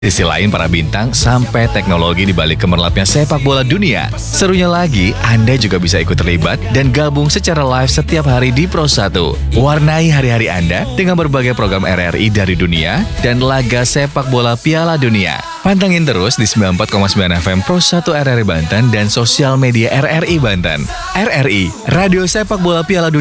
Sisi lain para bintang sampai teknologi di balik gemerlapnya sepak bola dunia. Serunya lagi, Anda juga bisa ikut terlibat dan gabung secara live setiap hari di Pro 1. Warnai hari-hari Anda dengan berbagai program RRI dari dunia dan laga sepak bola Piala Dunia. Pantengin terus di 94,9 FM Pro 1 RRI Banten dan sosial media RRI Banten. RRI, Radio Sepak Bola Piala Dunia.